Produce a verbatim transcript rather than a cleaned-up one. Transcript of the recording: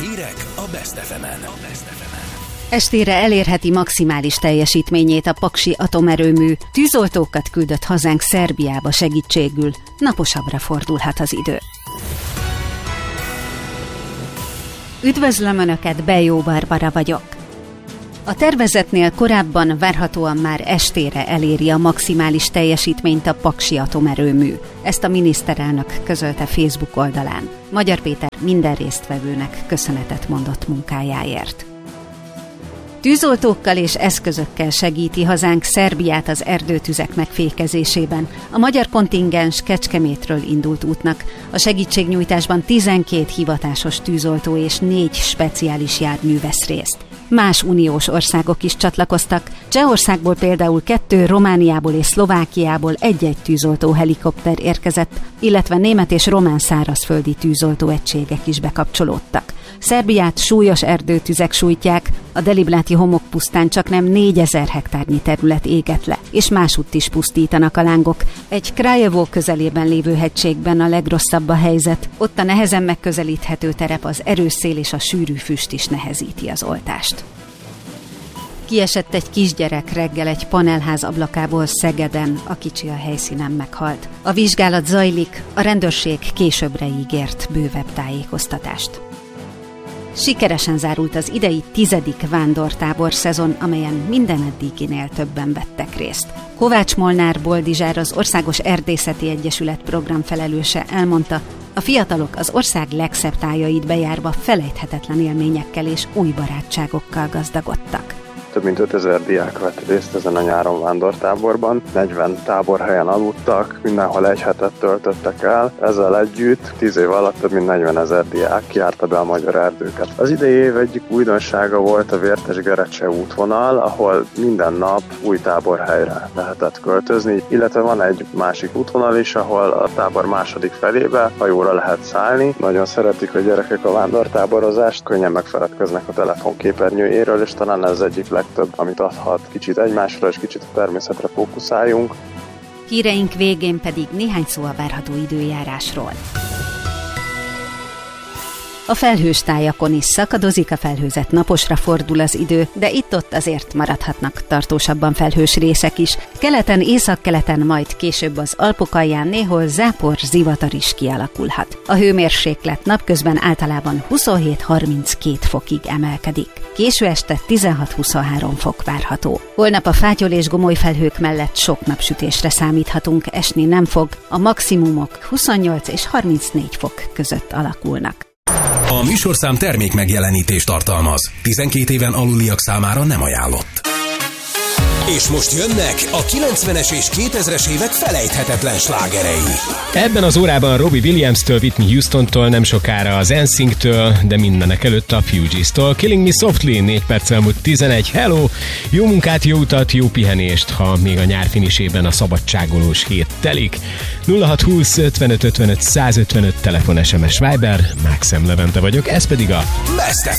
Hírek a Best ef emen. Estére elérheti maximális teljesítményét a paksi atomerőmű, tűzoltókat küldött hazánk Szerbiába segítségül, naposabbra fordulhat az idő. Üdvözlöm Önöket, Bejó Barbara vagyok. A tervezetnél korábban várhatóan már estére eléri a maximális teljesítményt a paksi atomerőmű. Ezt a miniszterelnök közölte Facebook oldalán. Magyar Péter minden résztvevőnek köszönetet mondott munkájáért. Tűzoltókkal és eszközökkel segíti hazánk Szerbiát az erdőtüzek megfékezésében. A magyar kontingens Kecskemétről indult útnak. A segítségnyújtásban tizenkét hivatásos tűzoltó és négy speciális jármű vesz részt. Más uniós országok is csatlakoztak. Csehországból például kettő, Romániából és Szlovákiából egy-egy tűzoltó helikopter érkezett, illetve német és román szárazföldi tűzoltó egységek is bekapcsolódtak. Szerbiát súlyos erdőtüzek sújtják, a Delibláti homokpusztán csaknem négyezer hektárnyi terület égett le, és másutt is pusztítanak a lángok. Egy Kraljevo közelében lévő hegységben a legrosszabb a helyzet, ott a nehezen megközelíthető terep, az erős szél és a sűrű füst is nehezíti az oltást. Kiesett egy kisgyerek reggel egy panelház ablakából Szegeden, a kicsi a helyszínen meghalt. A vizsgálat zajlik, a rendőrség későbbre ígért bővebb tájékoztatást. Sikeresen zárult az idei tizedik vándortábor szezon, amelyen minden eddiginél többen vettek részt. Kovács Molnár Boldizsár, az Országos Erdészeti Egyesület programfelelőse elmondta, a fiatalok az ország legszebb tájait bejárva felejthetetlen élményekkel és új barátságokkal gazdagodtak. Több mint ötezer diák vett részt ezen a nyáron vándortáborban, negyven táborhelyen aludtak, mindenhol egy hetet töltöttek el. Ezzel együtt tíz év alatt több mint negyvenezer diák járta be a magyar erdőket. Az idei év egyik újdonsága volt a Vértes-Gerecse útvonal, ahol minden nap új táborhelyre lehetett költözni, illetve van egy másik útvonal is, ahol a tábor második felébe hajóra lehet szállni. Nagyon szeretik a gyerekek a vándortáborozást, könnyen megfeledkeznek a telefonképernyőjéről, és talán ez egyik legtöbb, amit adhat. Kicsit egymásra és kicsit a természetre fókuszáljunk. Híreink végén pedig néhány szó a várható időjárásról. A felhős tájakon is szakadozik, a felhőzet, naposra fordul az idő, de itt-ott azért maradhatnak tartósabban felhős részek is. Keleten, északkeleten, majd később az Alpok alján néhol zápor, zivatar is kialakulhat. A hőmérséklet napközben általában huszonhét-harminckét fokig emelkedik. Késő este tizenhat-huszonhárom fok várható. Holnap a fátyol és gomoly felhők mellett sok napsütésre számíthatunk, esni nem fog, a maximumok huszonnyolc és harmincnégy fok között alakulnak. A műsorszám termék megjelenítést tartalmaz. tizenkét éven aluliak számára nem ajánlott. És most jönnek a kilencvenes és kétezres évek felejthetetlen slágerei. Ebben az órában Robbie Williams-től, Whitney Houston-tól, nem sokára az en sync-től, de mindenek előtt a Fugees-től. Killing Me Softly, négy perc elmúlt tizenegy. Hello! Jó munkát, jó utat, jó pihenést, ha még a nyár finisében a szabadságolós hét telik. nulla hat húsz ötvenöt ötvenöt százötvenöt telefon, es em es, Viber, Mákszem Levente vagyok, ez pedig a Best ef